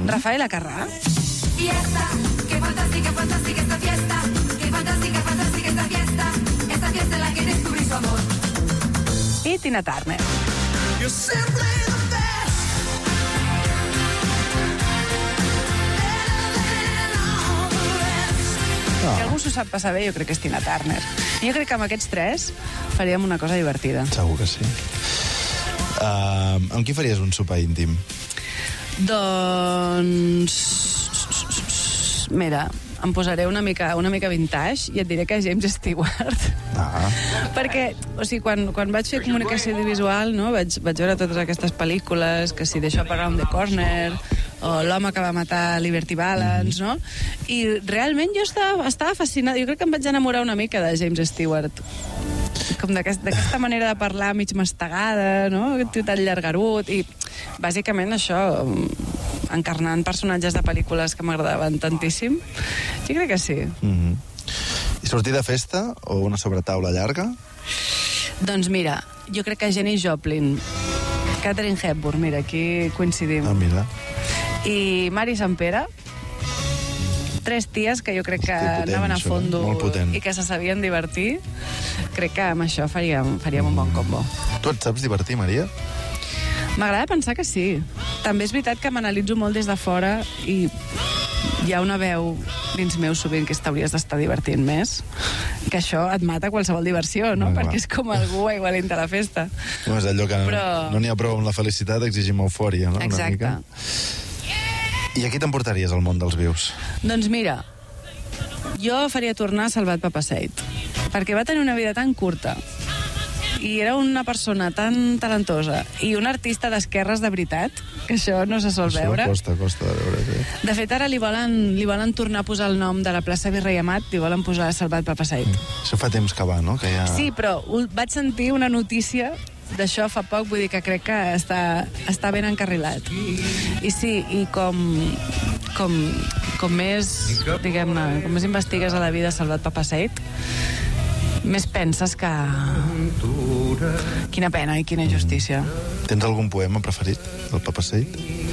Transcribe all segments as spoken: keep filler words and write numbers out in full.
Rafael Acarrà. Fiesta, qué fantástica, fantástica esta fiesta. Qué fantástica, fantástica esta fiesta. Esta fiesta en la que descubrí su amor. I Tina Turner. You're simply the best. Si algú s'ho sap passar bé, jo crec que és Tina Turner. Jo crec que amb aquests tres faríem una cosa divertida. Segur que sí. Uh, amb qui faries un sopar íntim? Doncs... Mira, em posaré una mica, una mica vintage i et diré que és James Stewart. Ah. Perquè, o sigui, quan, quan vaig fer comunicació audiovisual, no, vaig, vaig veure totes aquestes pel·lícules, que si The Shop Around the Corner, o L'home que va matar Liberty Balance, no? I realment jo estava, estava fascinada. Jo crec que em vaig enamorar una mica de James Stewart. Com d'aquesta aquest, manera de parlar mig mastegada, no? Aquest tio tan llargarut. I bàsicament això, encarnant personatges de pel·lícules que m'agradaven tantíssim. Jo crec que sí. Mm-hmm. I sortir de festa o una sobretaula llarga? Doncs mira, jo crec que Jenny Joplin, Katharine Hepburn, mira, aquí coincidim. Ah, mira. I Mari Sampere, tres ties que jo crec que Hosti, potent, anaven a això, fondo molt potent. i que se sabien divertir. Crec que amb això faríem, faríem un bon combo. Tu et saps divertir, Maria? M'agrada pensar que sí. També és veritat que m'analitzo molt des de fora i hi ha una veu dins meu sovint que t'hauries d'estar divertint més, que això et mata qualsevol diversió, no? Ah, perquè és com algú aigualint a la festa. No és allò que Però... no n'hi ha prou amb la felicitat, exigim eufòria, no? Exacte. Una mica. I a qui t'emportaries al món dels vius? Doncs mira, jo faria tornar a Salvat Papasseit, perquè va tenir una vida tan curta i era una persona tan talentosa i un artista d'esquerres de veritat, que això no se sol veure. Això costa, costa de veure, sí. De fet, ara li volen, li volen tornar a posar el nom de la plaça Virrei Amat, li volen posar Salvat Papasseit. Mm. Això fa temps que va, no? Que ja... Sí, però vaig sentir una notícia d'això fa poc, vull dir que crec que està, està ben encarrilat. I sí, i com, com, com més, diguem-ne, com més investigues a la vida Salvat Papasseit, més penses que... Quina pena i quina injustícia. Tens algun poema preferit del Papasseit?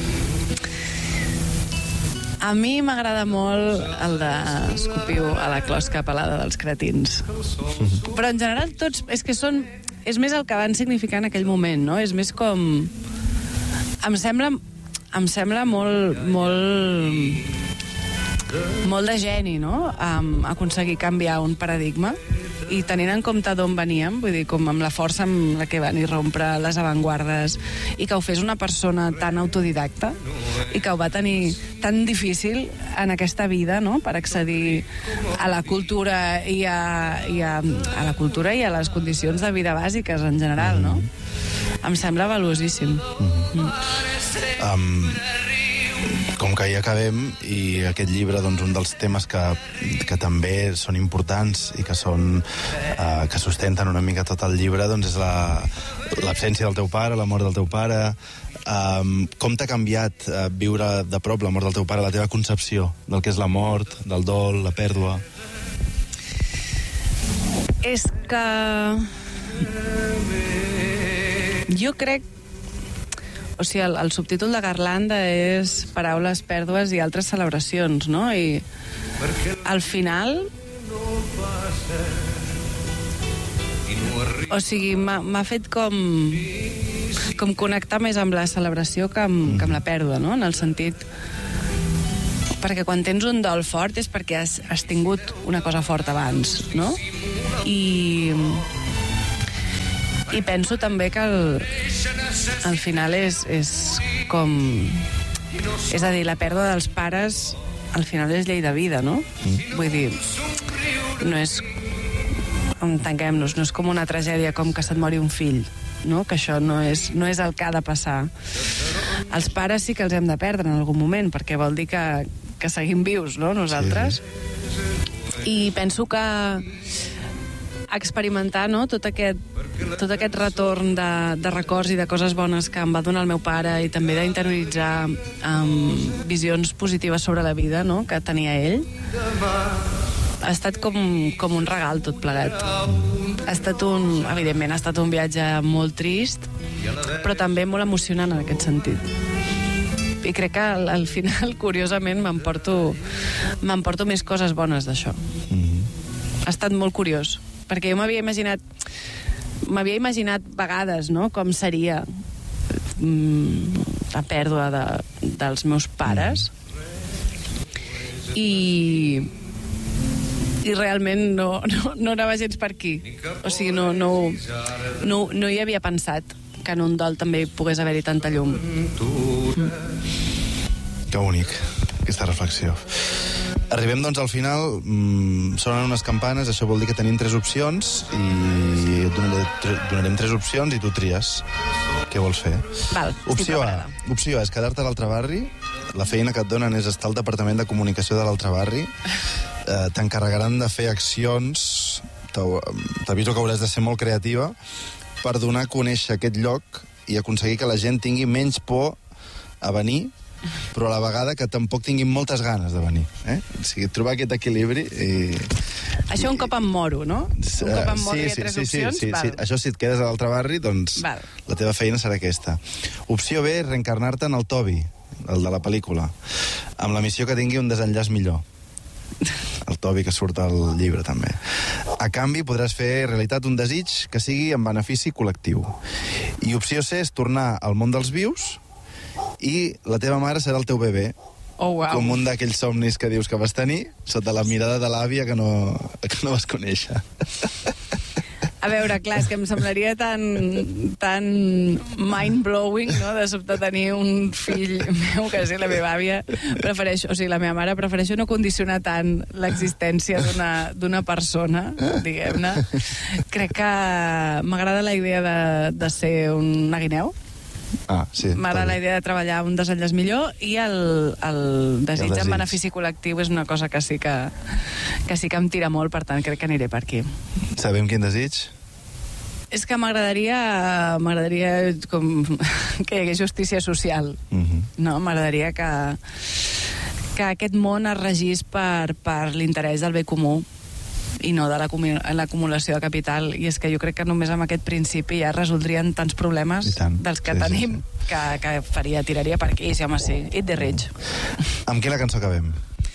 A mi m'agrada molt el de Escopiu a la closca pelada dels cretins. Però en general tots... És que són... És més el que van significar en aquell moment, no? És més com... Em sembla... Em sembla molt... molt... molt de geni, no? Um, aconseguir canviar un paradigma i tenint en compte d'on veníem, vull dir, com amb la força amb la que van irrompre les avantguardes i que ho fes una persona tan autodidacta i que ho va tenir tan difícil en aquesta vida, no?, per accedir a la cultura i a, i a, a la cultura i a les condicions de vida bàsiques en general, no? Em sembla valuosíssim. Mm-hmm. Mm. Um... Com que ja acabem, i aquest llibre, doncs, un dels temes que, que també són importants i que són eh, que sustenten una mica tot el llibre, doncs és la, l'absència del teu pare, la mort del teu pare. Um, com t'ha canviat uh, viure de prop la mort del teu pare, la teva concepció del que és la mort, del dol, la pèrdua? És que... Jo crec... O sigui, el, el subtítol de Garlanda és Paraules, pèrdues i altres celebracions, no? I al final... O sigui, m'ha fet com... com connectar més amb la celebració que amb, que amb la pèrdua, no? En el sentit... Perquè quan tens un dol fort és perquè has, has tingut una cosa forta abans, no? I... I penso també que el, al final és, és com... És a dir, la pèrdua dels pares al final és llei de vida, no? Mm. Vull dir, no és... Entenguem-nos, no és com una tragèdia com que se't mori un fill, no? Que això no és, no és el que ha de passar. Els pares sí que els hem de perdre en algun moment, perquè vol dir que, que seguim vius, no?, nosaltres. Sí. I penso que experimentar, no?, tot aquest, tot aquest retorn de, de records i de coses bones que em va donar el meu pare i també d'interioritzar um, visions positives sobre la vida, no?, que tenia ell, ha estat com, com un regal tot plegat. Ha estat un, evidentment, ha estat un viatge molt trist, però també molt emocionant en aquest sentit. i crec que al, al final, curiosament, m'emporto m'emporto més coses bones d'això. Mm-hmm. Ha estat molt curiós, perquè jo m'havia imaginat m'havia imaginat vegades, no?, com seria mm, la pèrdua de, dels meus pares, mm. i i realment no, no, no anava gens per aquí. O sigui, no, no, no, no hi havia pensat que en un dol també pogués haver-hi tanta llum. Mm. Que bonic, aquesta reflexió. Arribem, doncs, al final. Mm, sonen unes campanes, això vol dir que tenim tres opcions i et donaré, donarem tres opcions i tu tries. Què vols fer? Val, Opció A. Opció A és quedar-te a l'altre barri. La feina que et donen és estar al Departament de Comunicació de l'altre barri. Eh, t'encarregaran de fer accions, t'aviso que hauràs de ser molt creativa, per donar a conèixer aquest lloc i aconseguir que la gent tingui menys por a venir, però a la vegada que tampoc tinguin moltes ganes de venir. Eh? O sigui, trobar aquest equilibri i... Això un cop em moro, no? Un cop em moro sí, hi ha sí, tres sí, opcions? Sí, sí, Val. sí. Això, si et quedes a l'altre barri, doncs Val. La teva feina serà aquesta. Opció B, reencarnar-te en el Toby, el de la pel·lícula, amb la missió que tingui un desenllaç millor. El Toby que surt al llibre, també. A canvi, podràs fer realitat un desig que sigui en benefici col·lectiu. I opció C és tornar al món dels vius i la teva mare serà el teu bebè. Oh, wow. Com un d'aquells somnis que dius que vas tenir sota la mirada de l'àvia que no, que no vas conèixer. A veure, clar, és que em semblaria tan, tan mind-blowing, no?, de sobte tenir un fill meu, que sí, la meva àvia prefereixo, o sigui, la meva mare prefereixo no condicionar tant l'existència d'una d'una persona, diguem-ne. Crec que m'agrada la idea de, de ser un guineu. Ah, sí. M'agrada la idea de treballar un desenllaç millor i el, el desig en benefici col·lectiu és una cosa que sí que, que sí que em tira molt, per tant crec que aniré per aquí. Sabem quin desig? És que m'agradaria m'agradaria com que hi hagués justícia social. Mm-hmm. No? M'agradaria que, que aquest món es regís per, per l'interès del bé comú i no de l'acumulació de capital. I és que jo crec que només amb aquest principi ja resoldrien tants problemes dels que sí, tenim, sí, sí. Que, que faria, tiraria per aquí, sí, home, sí. Eat the rich. Amb quina cançó acabem?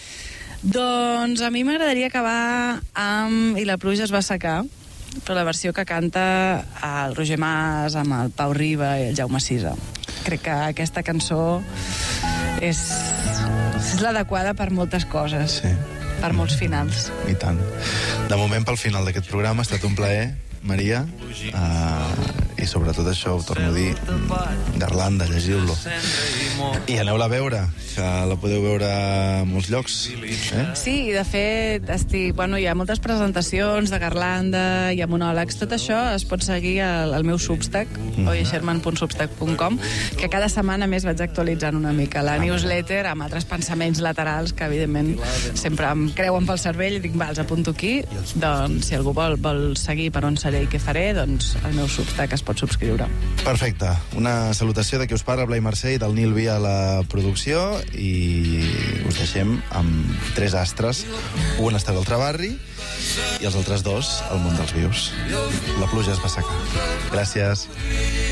Doncs a mi m'agradaria acabar amb I la pluja es va assecar, però la versió que canta el Roger Mas amb el Pau Riba i el Jaume Sisa. Crec que aquesta cançó és, és l'adequada per moltes coses. Sí. Per molts finals. I tant. De moment, pel final d'aquest programa, ha estat un plaer, Maria, uh, i sobretot això, ho torno a dir, Garlanda, llegiu-lo. I aneu-la a veure, que la podeu veure a molts llocs. Eh? Sí, i de fet, estic, bueno, hi ha moltes presentacions de Garlanda, hi ha monòlegs, tot això es pot seguir al, al meu Substack, mm. oiesherman punt substack punt com, que cada setmana més vaig actualitzant una mica la newsletter amb altres pensaments laterals que, evidentment, sempre em creuen pel cervell i dic, va, els apunto aquí, doncs, si algú vol, vol seguir per on seré i què faré, doncs el meu Substack es pot subscriure. Perfecte. Una salutació de qui us parla, Blai Mercè, i del Nil Vi a la producció, i us deixem amb tres astres. Un està a l'altre barri i els altres dos al món dels vius. La pluja es va assecar. Gràcies.